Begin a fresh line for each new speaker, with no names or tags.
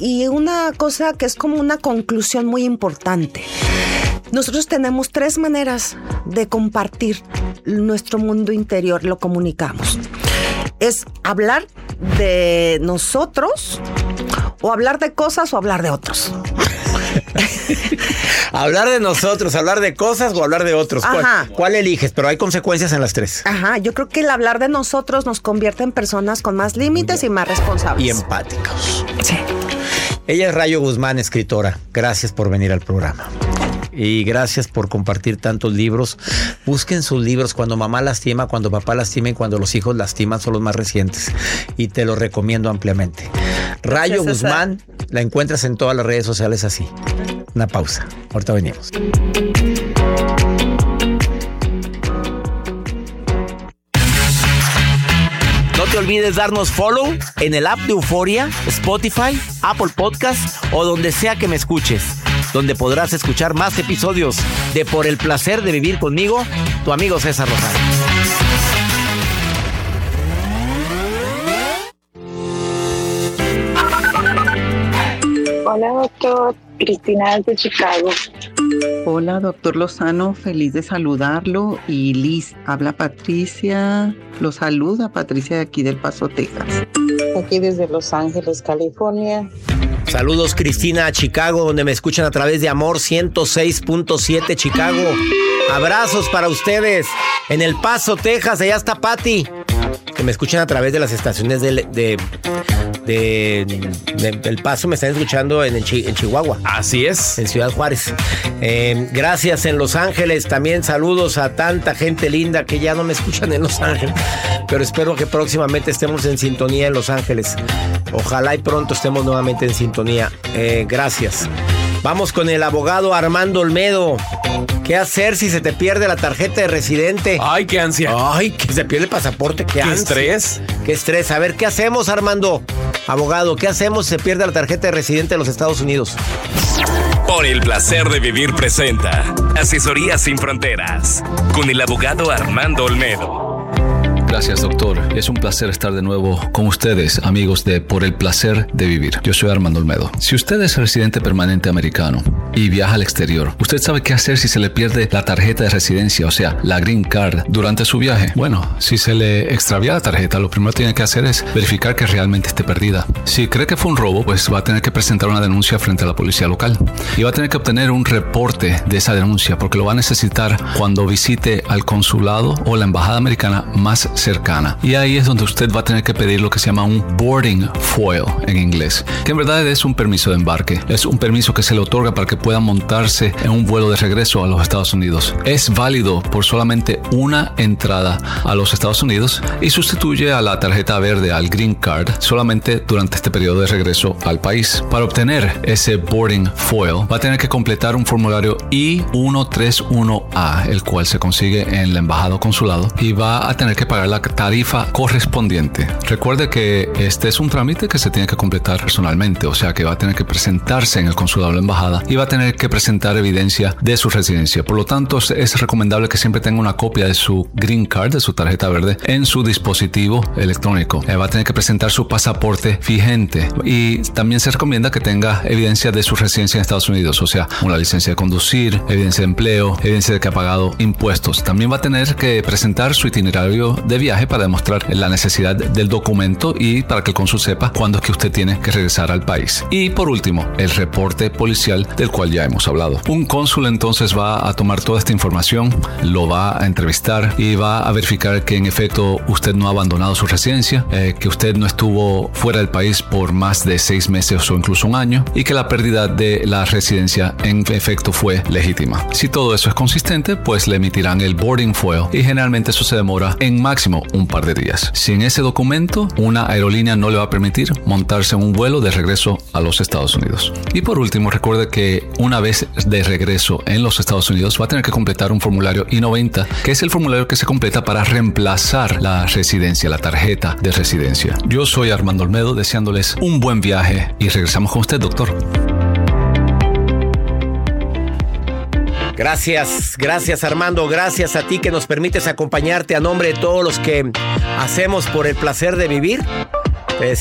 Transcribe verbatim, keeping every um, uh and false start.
y una cosa que es como una conclusión muy importante. Nosotros tenemos tres maneras de compartir nuestro mundo interior, lo comunicamos. Es hablar de nosotros, o hablar de cosas, o hablar de otros.
Hablar de nosotros, hablar de cosas o hablar de otros. ¿Cuál, ¿Cuál eliges? Pero hay consecuencias en las tres.
Ajá, yo creo que el hablar de nosotros nos convierte en personas con más límites y más responsables.
Y empáticos.
Sí.
Ella es Rayo Guzmán, escritora. Gracias por venir al programa. Y gracias por compartir tantos libros. Busquen sus libros. Cuando mamá lastima, cuando papá lastima y cuando los hijos lastiman son los más recientes. Y te los recomiendo ampliamente. Rayo gracias, Guzmán, César. La encuentras en todas las redes sociales así. Una pausa. Ahorita venimos. No te olvides darnos follow en el app de Euforia, Spotify, Apple Podcast o donde sea que me escuches, donde podrás escuchar más episodios de Por el Placer de Vivir conmigo, tu amigo César Lozano.
Hola, doctor. Cristina de Chicago.
Hola, doctor Lozano. Feliz de saludarlo. Y Liz, habla Patricia. Lo saluda Patricia de aquí del Paso, Texas.
Aquí desde Los Ángeles, California.
Saludos, Cristina, a Chicago, donde me escuchan a través de Amor ciento seis punto siete Chicago. Abrazos para ustedes. En El Paso, Texas, allá está Pati. Que me escuchan a través de las estaciones de... de De, de, de El Paso, me están escuchando en, en, Chi, en Chihuahua.
Así es.
En Ciudad Juárez. Eh, gracias en Los Ángeles. También saludos a tanta gente linda que ya no me escuchan en Los Ángeles. Pero espero que próximamente estemos en sintonía en Los Ángeles. Ojalá y pronto estemos nuevamente en sintonía. Eh, gracias. Vamos con el abogado Armando Olmedo. ¿Qué hacer si se te pierde la tarjeta de residente?
Ay, qué ansia.
Ay, que se pierde el pasaporte. Qué,
qué
ansia.
estrés.
Qué estrés. A ver, ¿qué hacemos, Armando? Abogado, ¿qué hacemos si se pierde la tarjeta de residente de los Estados Unidos?
Por el Placer de Vivir presenta Asesoría Sin Fronteras con el abogado Armando Olmedo.
Gracias, doctor. Es un placer estar de nuevo con ustedes, amigos de Por el Placer de Vivir. Yo soy Armando Olmedo. Si usted es residente permanente americano y viaja al exterior, ¿usted sabe qué hacer si se le pierde la tarjeta de residencia, o sea, la Green Card, durante su viaje? Bueno, si se le extravía la tarjeta, lo primero que tiene que hacer es verificar que realmente esté perdida. Si cree que fue un robo, pues va a tener que presentar una denuncia frente a la policía local y va a tener que obtener un reporte de esa denuncia, porque lo va a necesitar cuando visite al consulado o la embajada americana más cercana. Y ahí es donde usted va a tener que pedir lo que se llama un boarding foil en inglés, que en verdad es un permiso de embarque. Es un permiso que se le otorga para que pueda montarse en un vuelo de regreso a los Estados Unidos. Es válido por solamente una entrada a los Estados Unidos y sustituye a la tarjeta verde, al Green Card, solamente durante este periodo de regreso al país. Para obtener ese boarding foil, va a tener que completar un formulario I ciento treinta y uno A, el cual se consigue en la embajada o consulado, y va a tener que pagar la tarifa correspondiente. Recuerde que este es un trámite que se tiene que completar personalmente, o sea que va a tener que presentarse en el consulado o la embajada y va a tener que presentar evidencia de su residencia. Por lo tanto, es recomendable que siempre tenga una copia de su Green Card, de su tarjeta verde, en su dispositivo electrónico. Eh, va a tener que presentar su pasaporte vigente y también se recomienda que tenga evidencia de su residencia en Estados Unidos, o sea, una licencia de conducir, evidencia de empleo, evidencia de que ha pagado impuestos. También va a tener que presentar su itinerario de viaje para demostrar la necesidad del documento y para que el cónsul sepa cuándo es que usted tiene que regresar al país. Y por último, el reporte policial del cual ya hemos hablado. Un cónsul entonces va a tomar toda esta información, lo va a entrevistar y va a verificar que en efecto usted no ha abandonado su residencia, eh, que usted no estuvo fuera del país por más de seis meses o incluso un año y que la pérdida de la residencia en efecto fue legítima. Si todo eso es consistente, pues le emitirán el boarding foil y generalmente eso se demora en máximo un par de días. Sin ese documento, una aerolínea no le va a permitir montarse en un vuelo de regreso a los Estados Unidos. Y por último, recuerde que una vez de regreso en los Estados Unidos va a tener que completar un formulario I noventa, que es el formulario que se completa para reemplazar la residencia, la tarjeta de residencia. Yo soy Armando Olmedo, deseándoles un buen viaje y regresamos con usted, doctor.
Gracias, gracias Armando, gracias a ti que nos permites acompañarte a nombre de todos los que hacemos Por el Placer de Vivir. Te